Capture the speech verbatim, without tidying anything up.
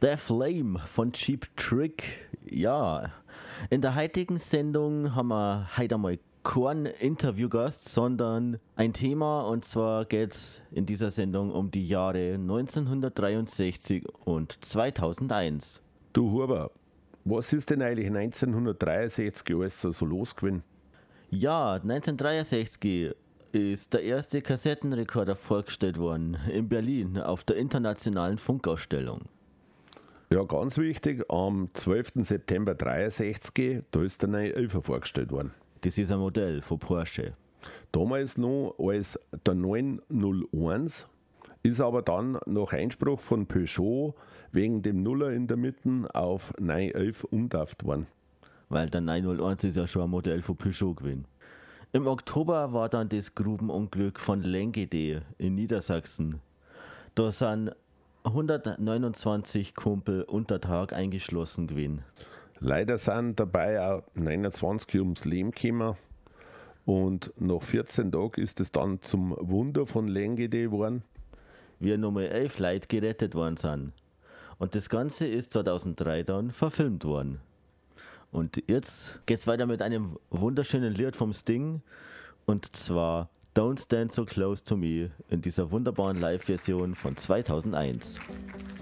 The Flame von Cheap Trick. Ja, in der heutigen Sendung haben wir heute einmal keinen Interviewgast, sondern ein Thema, und zwar geht es in dieser Sendung um die Jahre neunzehnhundertdreiundsechzig und zweitausendeins. Du Huber, was ist denn eigentlich neunzehnhundertdreiundsechzig alles so los gewesen? Ja, neunzehnhundertdreiundsechzig ist der erste Kassettenrekorder vorgestellt worden in Berlin auf der internationalen Funkausstellung. Ja, ganz wichtig, am zwölften September neunzehnhundertdreiundsechzig, da ist der neue Elfer vorgestellt worden. Das ist ein Modell von Porsche. Damals noch als der neun null eins, ist aber dann nach Einspruch von Peugeot wegen dem Nuller in der Mitte auf neun elf umtauft worden. Weil der neun null eins ist ja schon ein Modell von Peugeot gewesen. Im Oktober war dann das Grubenunglück von Lengede in Niedersachsen. Da sind hundertneunundzwanzig Kumpel unter Tag eingeschlossen gewesen. Leider sind dabei auch neunundzwanzig ums Leben gekommen und nach vierzehn Tagen ist es dann zum Wunder von Lengede geworden. Wie nochmal elf Leute gerettet worden sind. Und das Ganze ist zweitausenddrei dann verfilmt worden. Und jetzt geht's weiter mit einem wunderschönen Lied vom Sting, und zwar Don't Stand So Close to Me in dieser wunderbaren Live-Version von zweitausendeins.